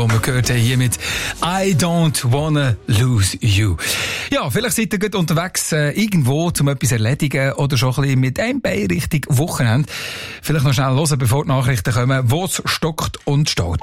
die wir gehört haben, hier mit I Don't Wanna Lose You. Ja, vielleicht seid ihr gerade unterwegs irgendwo, um etwas zu erledigen oder schon ein bisschen mit einem Bein Richtung Wochenende. Vielleicht noch schnell hören, bevor die Nachrichten kommen, wo es stockt und steht.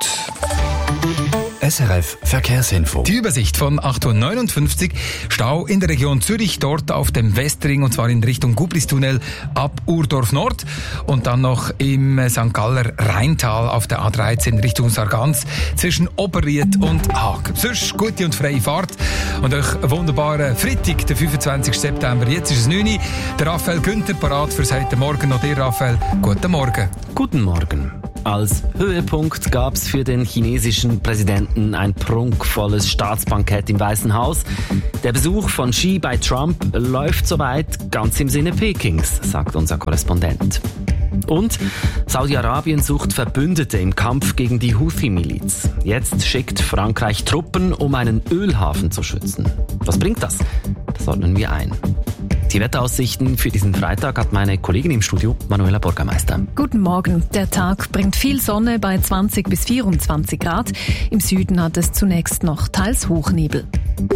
SRF Verkehrsinfo. Die Übersicht von 8.59 Uhr. Stau in der Region Zürich, dort auf dem Westring, und zwar in Richtung Gubristunnel ab Urdorf Nord. Und dann noch im St. Galler Rheintal auf der A13 Richtung Sargans zwischen Oberried und Haag. Sonst gute und freie Fahrt. Und euch einen wunderbaren Freitag, den 25. September. Jetzt ist es 9 Uhr. Der Raphael Günther parat für heute Morgen. Und dir, Raphael, guten Morgen. Guten Morgen. Als Höhepunkt gab's für den chinesischen Präsidenten ein prunkvolles Staatsbankett im Weißen Haus. Der Besuch von Xi bei Trump läuft soweit ganz im Sinne Pekings, sagt unser Korrespondent. Und Saudi-Arabien sucht Verbündete im Kampf gegen die Houthi-Miliz. Jetzt schickt Frankreich Truppen, um einen Ölhafen zu schützen. Was bringt das? Das ordnen wir ein. Die Wetteraussichten für diesen Freitag hat meine Kollegin im Studio, Manuela Bürgermeister. Guten Morgen. Der Tag bringt viel Sonne bei 20 bis 24 Grad. Im Süden hat es zunächst noch teils Hochnebel.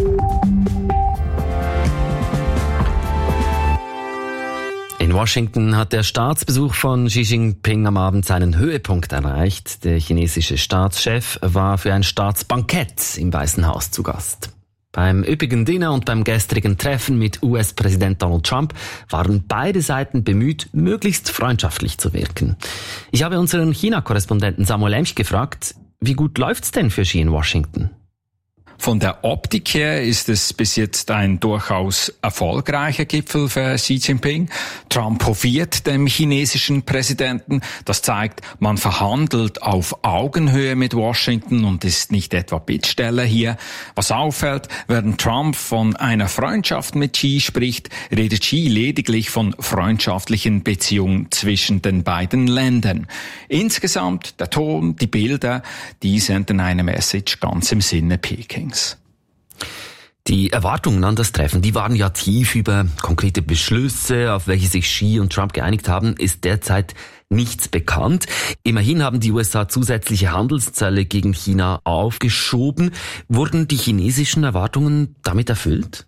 In Washington hat der Staatsbesuch von Xi Jinping am Abend seinen Höhepunkt erreicht. Der chinesische Staatschef war für ein Staatsbankett im Weißen Haus zu Gast. Beim üppigen Dinner und beim gestrigen Treffen mit US-Präsident Donald Trump waren beide Seiten bemüht, möglichst freundschaftlich zu wirken. Ich habe unseren China-Korrespondenten Samuel Emch gefragt, wie gut läuft's denn für Xi in Washington? Von der Optik her ist es bis jetzt ein durchaus erfolgreicher Gipfel für Xi Jinping. Trump hofiert dem chinesischen Präsidenten. Das zeigt, man verhandelt auf Augenhöhe mit Washington und ist nicht etwa Bittsteller hier. Was auffällt, während Trump von einer Freundschaft mit Xi spricht, redet Xi lediglich von freundschaftlichen Beziehungen zwischen den beiden Ländern. Insgesamt der Ton, die Bilder, die senden eine Message ganz im Sinne Pekings. Die Erwartungen an das Treffen, die waren ja tief. Über konkrete Beschlüsse, auf welche sich Xi und Trump geeinigt haben, ist derzeit nichts bekannt. Immerhin haben die USA zusätzliche Handelszölle gegen China aufgeschoben. Wurden die chinesischen Erwartungen damit erfüllt?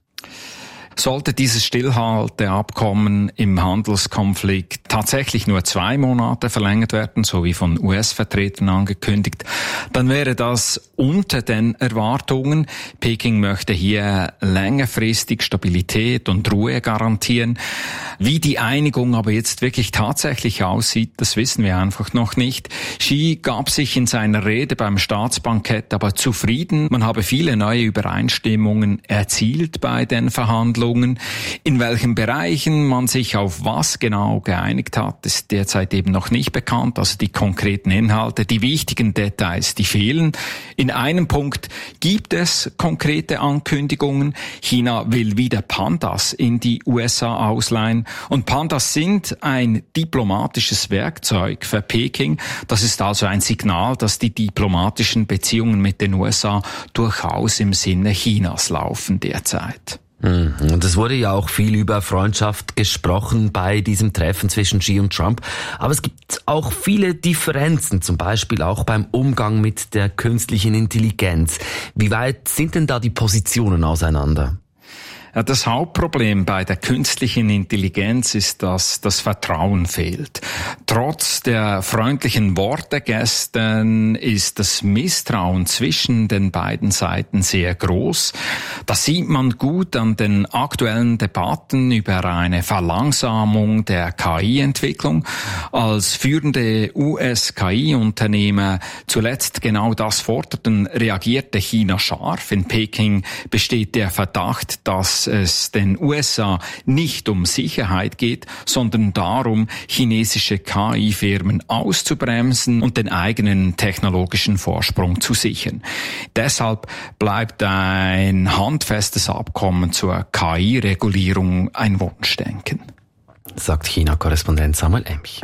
Sollte dieses Stillhalteabkommen im Handelskonflikt tatsächlich nur 2 Monate verlängert werden, so wie von US-Vertretern angekündigt, dann wäre das unter den Erwartungen. Peking möchte hier längerfristig Stabilität und Ruhe garantieren. Wie die Einigung aber jetzt wirklich tatsächlich aussieht, das wissen wir einfach noch nicht. Xi gab sich in seiner Rede beim Staatsbankett aber zufrieden. Man habe viele neue Übereinstimmungen erzielt bei den Verhandlungen. In welchen Bereichen man sich auf was genau geeinigt hat, ist derzeit eben noch nicht bekannt. Also die konkreten Inhalte, die wichtigen Details, die fehlen. In einem Punkt gibt es konkrete Ankündigungen. China will wieder Pandas in die USA ausleihen. Und Pandas sind ein diplomatisches Werkzeug für Peking. Das ist also ein Signal, dass die diplomatischen Beziehungen mit den USA durchaus im Sinne Chinas laufen derzeit. Und es wurde ja auch viel über Freundschaft gesprochen bei diesem Treffen zwischen Xi und Trump. Aber es gibt auch viele Differenzen, zum Beispiel auch beim Umgang mit der künstlichen Intelligenz. Wie weit sind denn da die Positionen auseinander? Ja, das Hauptproblem bei der künstlichen Intelligenz ist, dass das Vertrauen fehlt. Trotz der freundlichen Worte gestern ist das Misstrauen zwischen den beiden Seiten sehr groß. Das sieht man gut an den aktuellen Debatten über eine Verlangsamung der KI-Entwicklung. Als führende US-KI-Unternehmer zuletzt genau das forderten, reagierte China scharf. In Peking besteht der Verdacht, dass es den USA nicht um Sicherheit geht, sondern darum, chinesische KI-Firmen auszubremsen und den eigenen technologischen Vorsprung zu sichern. Deshalb bleibt ein handfestes Abkommen zur KI-Regulierung ein Wunschdenken, sagt China-Korrespondent Samuel Emch.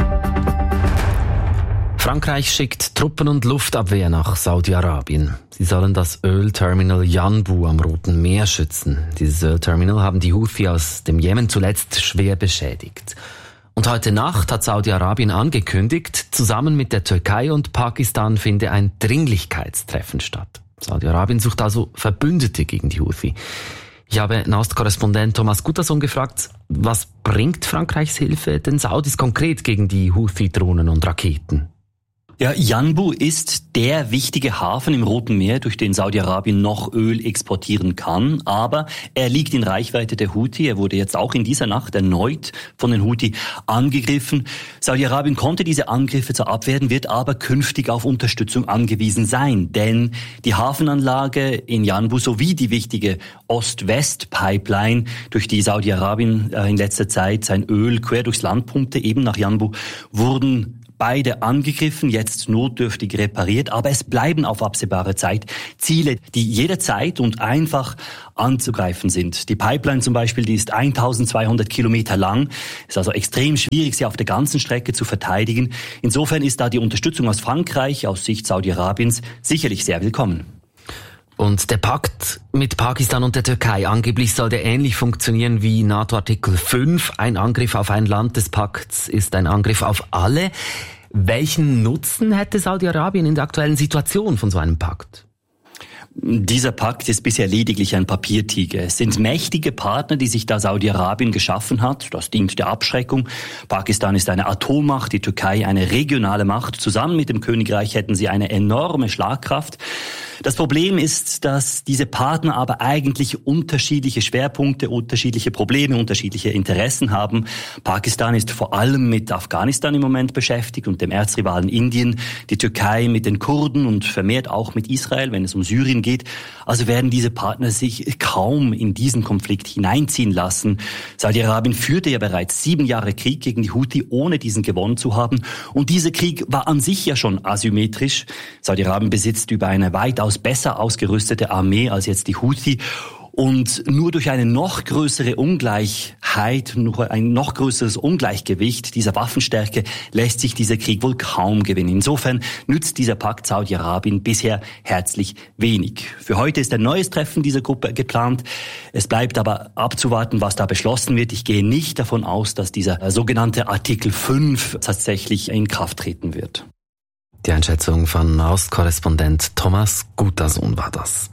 Frankreich schickt Truppen und Luftabwehr nach Saudi-Arabien. Sie sollen das Ölterminal Yanbu am Roten Meer schützen. Dieses Ölterminal haben die Houthi aus dem Jemen zuletzt schwer beschädigt. Und heute Nacht hat Saudi-Arabien angekündigt, zusammen mit der Türkei und Pakistan finde ein Dringlichkeitstreffen statt. Saudi-Arabien sucht also Verbündete gegen die Houthi. Ich habe Nahostkorrespondent Thomas Gutterson gefragt, was bringt Frankreichs Hilfe den Saudis konkret gegen die Houthi-Drohnen und Raketen? Ja, Yanbu ist der wichtige Hafen im Roten Meer, durch den Saudi-Arabien noch Öl exportieren kann. Aber er liegt in Reichweite der Houthi. Er wurde jetzt auch in dieser Nacht erneut von den Houthi angegriffen. Saudi-Arabien konnte diese Angriffe zwar abwehren, wird aber künftig auf Unterstützung angewiesen sein. Denn die Hafenanlage in Yanbu sowie die wichtige Ost-West-Pipeline, durch die Saudi-Arabien in letzter Zeit sein Öl quer durchs Land pumpte, eben nach Yanbu, wurden beide angegriffen, jetzt notdürftig repariert, aber es bleiben auf absehbare Zeit Ziele, die jederzeit und einfach anzugreifen sind. Die Pipeline zum Beispiel, die ist 1200 Kilometer lang, ist also extrem schwierig, sie auf der ganzen Strecke zu verteidigen. Insofern ist da die Unterstützung aus Frankreich, aus Sicht Saudi-Arabiens, sicherlich sehr willkommen. Und der Pakt mit Pakistan und der Türkei, angeblich soll der ähnlich funktionieren wie NATO-Artikel 5. Ein Angriff auf ein Land des Pakts ist ein Angriff auf alle. Welchen Nutzen hätte Saudi-Arabien in der aktuellen Situation von so einem Pakt? Dieser Pakt ist bisher lediglich ein Papiertiger. Es sind mächtige Partner, die sich da Saudi-Arabien geschaffen hat. Das dient der Abschreckung. Pakistan ist eine Atommacht, die Türkei eine regionale Macht. Zusammen mit dem Königreich hätten sie eine enorme Schlagkraft. Das Problem ist, dass diese Partner aber eigentlich unterschiedliche Schwerpunkte, unterschiedliche Probleme, unterschiedliche Interessen haben. Pakistan ist vor allem mit Afghanistan im Moment beschäftigt und dem Erzrivalen Indien, die Türkei mit den Kurden und vermehrt auch mit Israel, wenn es um Syrien geht. Also werden diese Partner sich kaum in diesen Konflikt hineinziehen lassen. Saudi-Arabien führte ja bereits 7 Jahre Krieg gegen die Houthi, ohne diesen gewonnen zu haben. Und dieser Krieg war an sich ja schon asymmetrisch. Saudi-Arabien besitzt über eine weitaus besser ausgerüstete Armee als jetzt die Houthi. Und nur durch eine noch größere Ungleichheit, nur ein noch größeres Ungleichgewicht dieser Waffenstärke lässt sich dieser Krieg wohl kaum gewinnen. Insofern nützt dieser Pakt Saudi-Arabien bisher herzlich wenig. Für heute ist ein neues Treffen dieser Gruppe geplant. Es bleibt aber abzuwarten, was da beschlossen wird. Ich gehe nicht davon aus, dass dieser sogenannte Artikel 5 tatsächlich in Kraft treten wird. Die Einschätzung von Nahostkorrespondent Thomas Gutterson war das.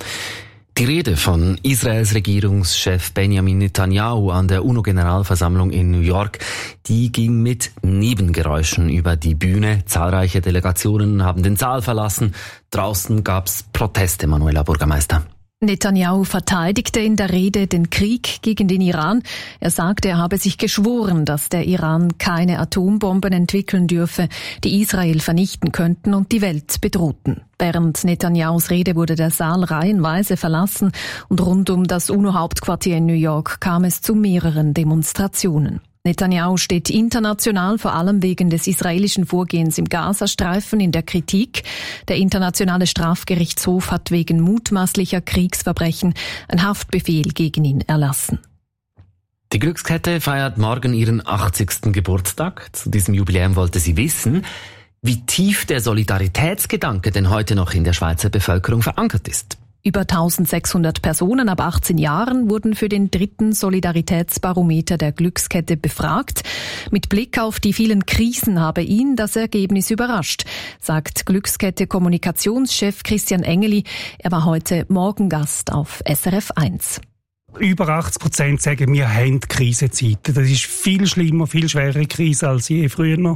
Die Rede von Israels Regierungschef Benjamin Netanyahu an der UNO-Generalversammlung in New York, die ging mit Nebengeräuschen über die Bühne. Zahlreiche Delegationen haben den Saal verlassen. Draußen gab's Proteste, Manuela Bürgermeister. Netanyahu verteidigte in der Rede den Krieg gegen den Iran. Er sagte, er habe sich geschworen, dass der Iran keine Atombomben entwickeln dürfe, die Israel vernichten könnten und die Welt bedrohten. Während Netanyahus Rede wurde der Saal reihenweise verlassen und rund um das UNO-Hauptquartier in New York kam es zu mehreren Demonstrationen. Netanyahu steht international vor allem wegen des israelischen Vorgehens im Gazastreifen in der Kritik. Der Internationale Strafgerichtshof hat wegen mutmaßlicher Kriegsverbrechen einen Haftbefehl gegen ihn erlassen. Die Glückskette feiert morgen ihren 80. Geburtstag. Zu diesem Jubiläum wollte sie wissen, wie tief der Solidaritätsgedanke denn heute noch in der Schweizer Bevölkerung verankert ist. Über 1600 Personen ab 18 Jahren wurden für den 3. Solidaritätsbarometer der Glückskette befragt. Mit Blick auf die vielen Krisen habe ihn das Ergebnis überrascht, sagt Glückskette-Kommunikationschef Christian Engeli. Er war heute Morgengast auf SRF 1. Über 80% sagen, wir haben Krisenzeiten. Das ist viel schlimmer, viel schwerere Krise als je früher noch.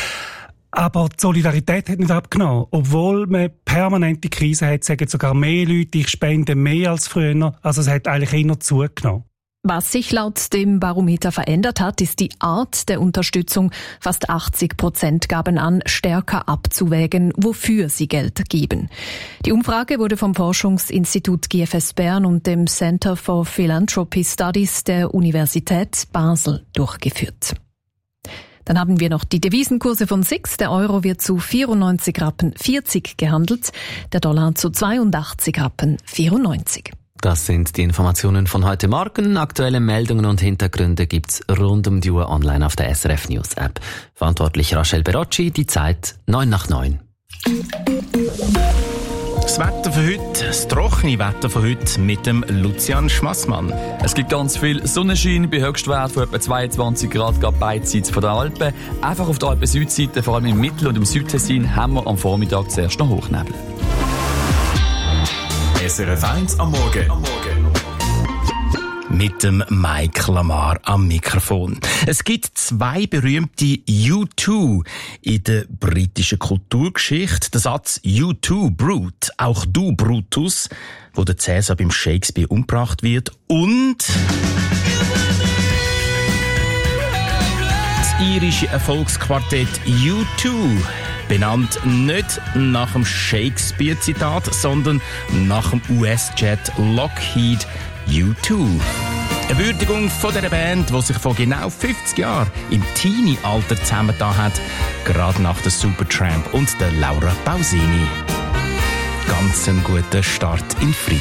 Aber die Solidarität hat nicht abgenommen. Obwohl man permanente Krise hat, sagen sogar mehr Leute, ich spende mehr als früher. Also es hat eigentlich eher zugenommen. Was sich laut dem Barometer verändert hat, ist die Art der Unterstützung. Fast 80% gaben an, stärker abzuwägen, wofür sie Geld geben. Die Umfrage wurde vom Forschungsinstitut GFS Bern und dem Center for Philanthropy Studies der Universität Basel durchgeführt. Dann haben wir noch die Devisenkurse von SIX. Der Euro wird zu 94,40 Rappen gehandelt, der Dollar zu 82,94 Rappen. Das sind die Informationen von heute Morgen. Aktuelle Meldungen und Hintergründe gibt's rund um die Uhr online auf der SRF News App. Verantwortlich Rachel Berocci, die Zeit 9:09. Das Wetter für heute, das trockene Wetter von heute mit dem Lucian Schmassmann. Es gibt ganz viel Sonnenschein bei Höchstwert von etwa 22 Grad, gerade beidseits von der Alpen. Einfach auf der Alpen-Südseite, vor allem im Mittel- und im Südtessin, haben wir am Vormittag zuerst noch Hochnebel. SRF 1 am Morgen. Mit dem Mike Lamar am Mikrofon. Es gibt zwei berühmte U2 in der britischen Kulturgeschichte. Der Satz You too, Brute, auch du, Brutus, wo der Cäsar beim Shakespeare umgebracht wird. Und das irische Erfolgsquartett U2, benannt nicht nach dem Shakespeare-Zitat, sondern nach dem US-Jet Lockheed U2. Eine Würdigung von dieser Band, die sich vor genau 50 Jahren im Teenie-Alter zusammengetan hat, gerade nach der Supertramp und der Laura Pausini. Ganz einen guten Start in Frieden.